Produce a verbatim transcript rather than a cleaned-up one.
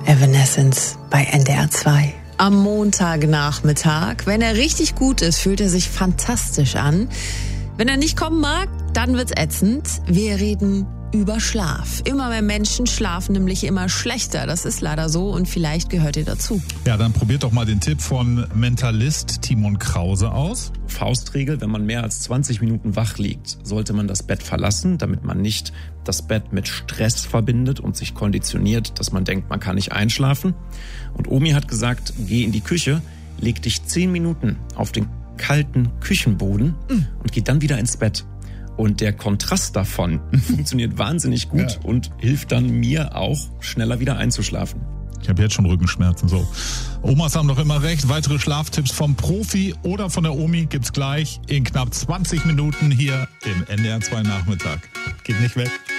Evanescence bei N D R zwei. Am Montagnachmittag. Wenn er richtig gut ist, fühlt er sich fantastisch an. Wenn er nicht kommen mag, dann wird's ätzend. Wir reden über Schlaf. Immer mehr Menschen schlafen nämlich immer schlechter. Das ist leider so und vielleicht gehört ihr dazu. Ja, dann probiert doch mal den Tipp von Mentalist Timon Krause aus. Faustregel, wenn man mehr als zwanzig Minuten wach liegt, sollte man das Bett verlassen, damit man nicht das Bett mit Stress verbindet und sich konditioniert, dass man denkt, man kann nicht einschlafen. Und Omi hat gesagt, geh in die Küche, leg dich zehn Minuten auf den kalten Küchenboden mhm. und geh dann wieder ins Bett. Und der Kontrast davon funktioniert wahnsinnig gut ja. und hilft dann mir auch, schneller wieder einzuschlafen. Ich habe jetzt schon Rückenschmerzen. So. Omas haben doch immer recht. Weitere Schlaftipps vom Profi oder von der Omi gibt's gleich in knapp zwanzig Minuten hier im N D R zwei Nachmittag. Geht nicht weg.